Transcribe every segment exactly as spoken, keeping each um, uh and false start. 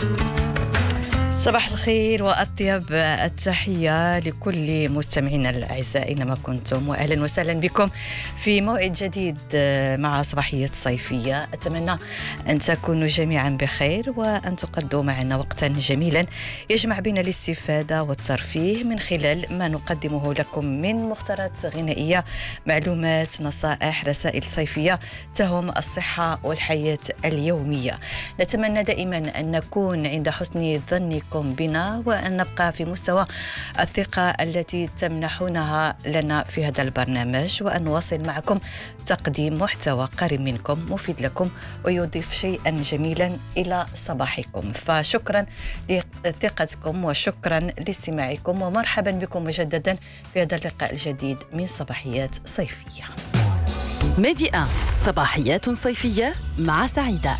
صباح الخير وأطيب التحية لكل مستمعينا الأعزاء أينما كنتم، وأهلا وسهلا بكم في موعد جديد مع صباحية صيفية. أتمنى أن تكونوا جميعا بخير وأن تقضوا معنا وقتا جميلا يجمع بين الاستفادة والترفيه من خلال ما نقدمه لكم من مختارات غنائية، معلومات، نصائح، رسائل صيفية تهم الصحة والحياة اليومية. نتمنى دائما أن نكون عند حسن ظنكم بنا وأن نبقى في مستوى الثقة التي تمنحونها لنا في هذا البرنامج، وأن نواصل معكم تقديم محتوى قريب منكم مفيد لكم ويضيف شيئا جميلا إلى صباحكم. فشكرا لثقتكم وشكرا لاستماعكم، ومرحبا بكم مجددا في هذا اللقاء الجديد من صباحيات صيفية. ميديا صباحيات صيفية مع سعيدة.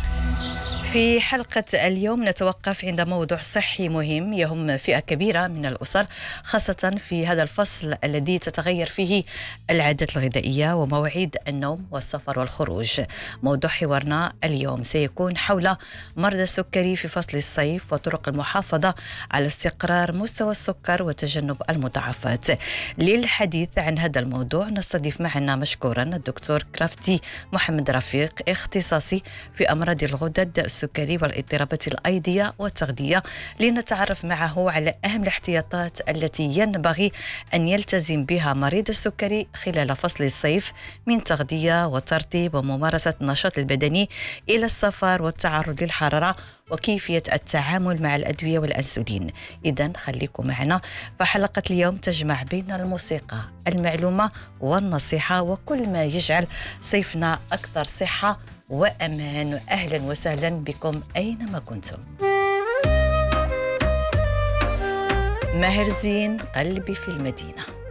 في حلقة اليوم نتوقف عند موضوع صحي مهم يهم فئة كبيرة من الأسر، خاصة في هذا الفصل الذي تتغير فيه العادات الغذائية ومواعيد النوم والسفر والخروج. موضوع حوارنا اليوم سيكون حول مرضى السكري في فصل الصيف وطرق المحافظة على استقرار مستوى السكر وتجنب المضاعفات. للحديث عن هذا الموضوع نستضيف معنا مشكورا الدكتور كرافتي محمد رفيق، اختصاصي في أمراض الغدد السكري والاضطرابات الأيضية والتغذية، لنتعرف معه على أهم الاحتياطات التي ينبغي أن يلتزم بها مريض السكري خلال فصل الصيف من تغذية وترطيب وممارسة النشاط البدني إلى السفر والتعرض للحرارة وكيفية التعامل مع الأدوية والأنسولين. إذن خليكم معنا، فحلقة اليوم تجمع بين الموسيقى، المعلومة والنصيحة، وكل ما يجعل صيفنا أكثر صحة وأمان. أهلا وسهلا بكم أينما كنتم. ماهر زين، قلبي في المدينة.